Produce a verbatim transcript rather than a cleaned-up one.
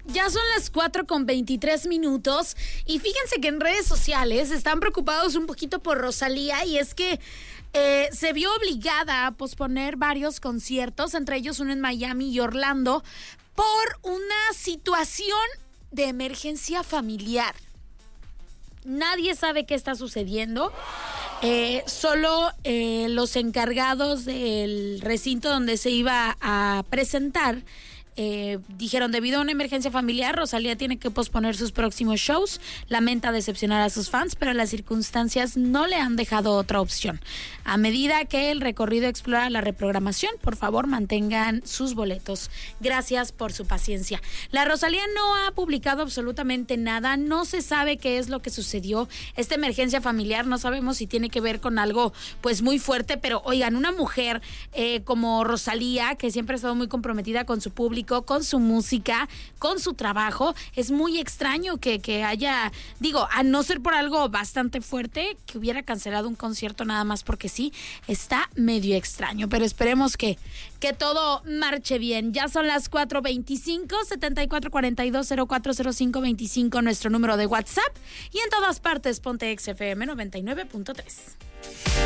Ya son las cuatro con veintitrés minutos y fíjense que en redes sociales están preocupados un poquito por Rosalía, y es que eh, se vio obligada a posponer varios conciertos, entre ellos uno en Miami y Orlando, por una situación de emergencia familiar. Nadie sabe qué está sucediendo. Eh, solo eh, los encargados del recinto donde se iba a presentar Eh, dijeron, debido a una emergencia familiar, Rosalía tiene que posponer sus próximos shows. Lamenta decepcionar a sus fans, pero las circunstancias no le han dejado otra opción. A medida que el recorrido explora la reprogramación, por favor, mantengan sus boletos. Gracias por su paciencia. La Rosalía no ha publicado absolutamente nada. No se sabe qué es lo que sucedió. Esta emergencia familiar no sabemos si tiene que ver con algo pues muy fuerte, pero oigan, una mujer eh, como Rosalía, que siempre ha estado muy comprometida con su público, con su música, con su trabajo, es muy extraño que, que haya, digo, a no ser por algo bastante fuerte, que hubiera cancelado un concierto nada más porque sí, está medio extraño, pero esperemos que, que todo marche bien. Ya son las cuatro veinticinco, setenta y cuatro cuarenta y dos cero cuatro cero cinco veinticinco, nuestro número de WhatsApp, y en todas partes Ponte X F M noventa y nueve punto tres.